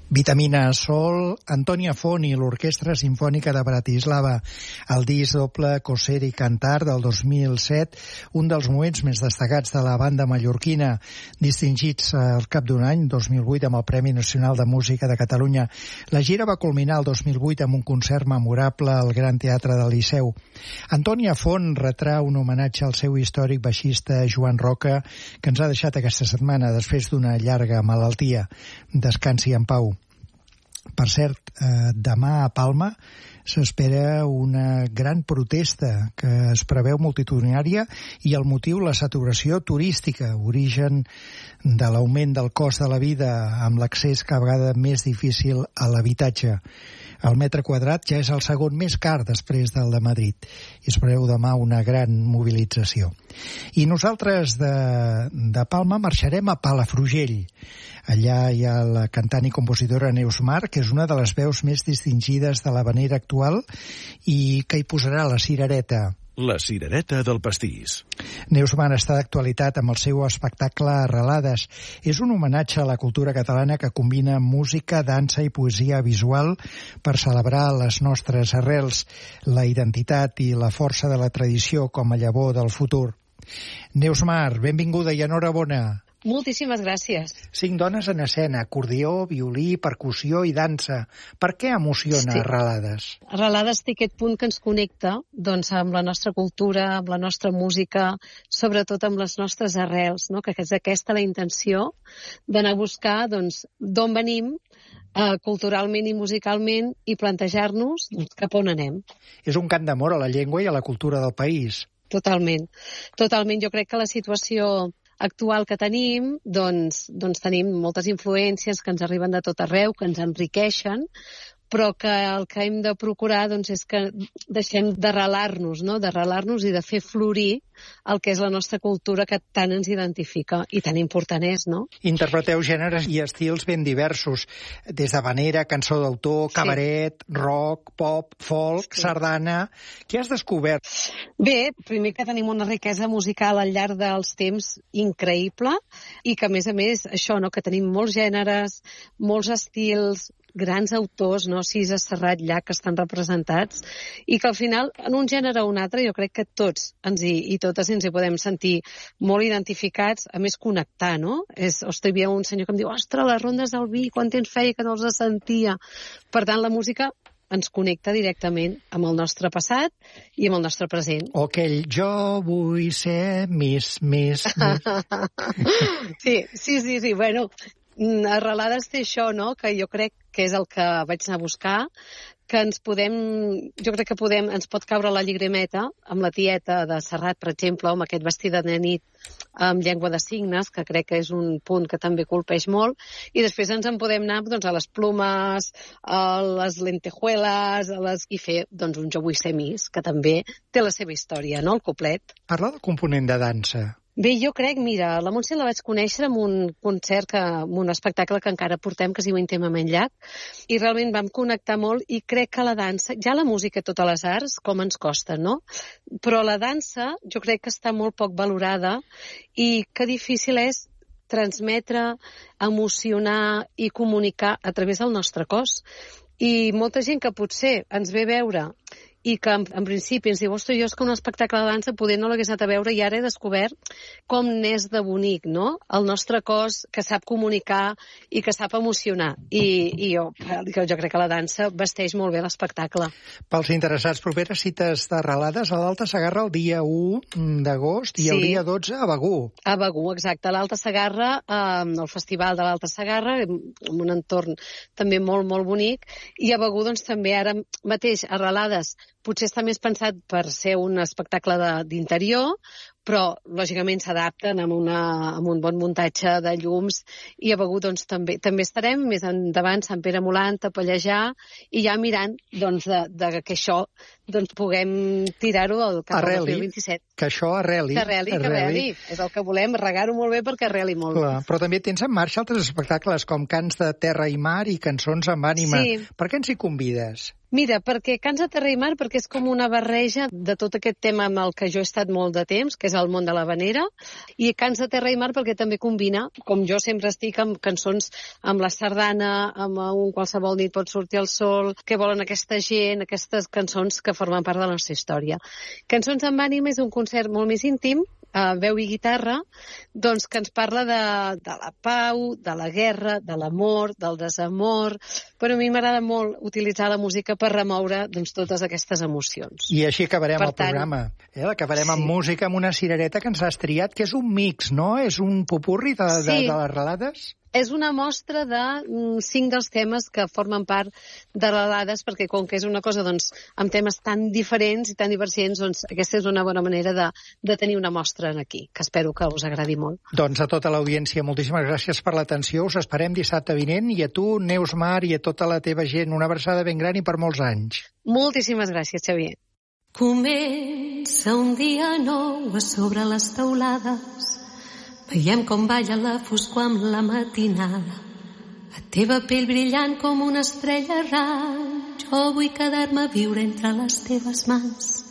Vitamina Sol, Antònia Font i l'Orquestra Simfònica de Bratislava, el disc doble Coser i Cantar del 2007, un dels moments més destacats de la banda mallorquina, distingits al cap d'un any, 2008, amb el Premi Nacional de Música de Catalunya. La gira va culminar el 2008 amb un concert memorable al Gran Teatre del Liceu. Antònia Font retrà un homenatge al seu històric baixista Joan Roca, que ens ha deixat aquesta setmana després d'una llarga malaltia. Descansi en pau. Per cert, demà a Palma s'espera una gran protesta que es preveu multitudinària i el motiu la saturació turística, origen de l'augment del cost de la vida amb l'accés cada vegada més difícil a l'habitatge. El metre quadrat ja és el segon més car després del de Madrid i es preveu demà una gran mobilització. I nosaltres de Palma marxarem a Palafrugell. Allà hi ha la cantant i compositora Neus Mar, que és una de les veus més distingides de l'havanera actual i que hi posarà la cirereta. La cirereta del pastís. Neus Mar està d'actualitat amb el seu espectacle Arrelades. És un homenatge a la cultura catalana que combina música, dansa i poesia visual per celebrar les nostres arrels, la identitat i la força de la tradició com a llavor del futur. Neus Mar, benvinguda i enhorabona. Moltíssimes gràcies. 5 dones en escena, acordió, violí, percussió i dansa. Per què emociona Arrelades? Arrelades té aquest punt que ens connecta amb la nostra cultura, amb la nostra música, sobretot amb les nostres arrels, no? Que és aquesta la intenció d'anar a buscar d'on venim culturalment i musicalment i plantejar-nos cap on anem. És un cant d'amor a la llengua i a la cultura del país. Totalment. Totalment. Jo crec que la situació actual que tenim, tenim moltes influències que ens arriben de tot arreu, que ens enriqueixen, però que el que hem de procurar és que deixem d'arrelar-nos, no? D'arrelar-nos i de fer florir el que és la nostra cultura que tant ens identifica i tan important és, no? Interpreteu gèneres i estils ben diversos, des d'havanera, cançó d'autor, cabaret, rock, pop, folk, sardana. Què has descobert? Bé, primer que tenim una riquesa musical al llarg dels temps increïble i que, a més, això, no? Que tenim molts gèneres, molts estils, grans autors, no? 6 a Serrat Llach que estan representats i que al final, en un gènere o un altre, jo crec que tots i totes ens hi podem sentir molt identificats, a més connectar, no? Hi havia un senyor que em diu, ostres, les rondes del vi, quant temps feia que no els sentia. Per tant, la música ens connecta directament amb el nostre passat i amb el nostre present. O aquell, jo vull ser més. Sí. Bueno, Arrelades té això, no?, que jo crec que és el que vaig anar a buscar, que ens pot caure la llagrimeta amb la tieta de Serrat, per exemple, amb aquest vestit de nit amb llengua de signes, que crec que és un punt que també colpeix molt, i després ens en podem anar a les plumes, a les lentejuelas, i fer un Jo vull ser Miss, que també té la seva història, no?, el cuplet. Parla del component de dansa. Bé, jo crec, mira, la Montse la vaig conèixer en un concert, en un espectacle que encara portem, que es diu Íntimament Llach, i realment vam connectar molt i crec que la dansa, ja la música i totes les arts, com ens costa, no? Però la dansa jo crec que està molt poc valorada i que difícil és transmetre, emocionar i comunicar a través del nostre cos. I molta gent que potser ens ve a veure i que en principi ens diu, ostres, jo és que un espectacle de dansa poder no l'hagués anat a veure i ara he descobert com n'és de bonic, no? El nostre cos que sap comunicar i que sap emocionar. I jo crec que la dansa vesteix molt bé l'espectacle. Pels interessats, properes cites d'Arrelades a l'Alta Segarra el dia 1 d'agost i el dia 12 a Begur. A Begur, exacte. A l'Alta Segarra, el Festival de l'Alta Segarra, amb un entorn també molt, molt bonic. I a Begur, també ara mateix, Arrelades potser està més pensat per ser un espectacle d'interior, però lògicament s'adapten amb un bon muntatge de llums i a Begur també estarem més endavant Sant Pere Molant, a Pallejà i ja mirant que això doncs puguem tirar-ho cap al 2027. Que això arreli. Que arreli. És el que volem, regar-ho molt bé perquè arreli molt bé. Però també tens en marxa altres espectacles com Cants de terra i mar i Cançons amb ànima. Sí. Per què ens hi convides? Mira, perquè Cants de terra i mar perquè és com una barreja de tot aquest tema amb el que jo he estat molt de temps, que és el món de l'havanera, i Cants de terra i mar perquè també combina, com jo sempre estic, amb cançons amb la sardana, amb un qualsevol nit pot sortir el sol, què volen aquesta gent, aquestes cançons que formen part de la nostra història. Cançons amb ànima és un concert molt més íntim, veu i guitarra, doncs que ens parla de la pau, de la guerra, de l'amor, del desamor, però a mi m'agrada molt utilitzar la música per remoure doncs, totes aquestes emocions. I així acabarem el programa. Acabarem amb música, amb una cirereta que ens has triat, que és un mix, no? És un popurri de les relades? És una mostra de 5 dels temes que formen part de relades, perquè com que és una cosa doncs, amb temes tan diferents i tan divergents, doncs aquesta és una bona manera de tenir una mostra aquí, que espero que us agradi molt. Doncs a tota l'audiència, moltíssimes gràcies per l'atenció. Us esperem dissabte vinent i a tu, Neus Mar, i a tota la teva gent. Una abraçada ben gran i per molts anys. Moltíssimes gràcies, Xavier. Comença un dia nou a sobre les teulades. Veiem com balla la foscor amb la matinada. La teva pell brillant com una estrella errant. Jo vull quedar-me a viure entre les teves mans.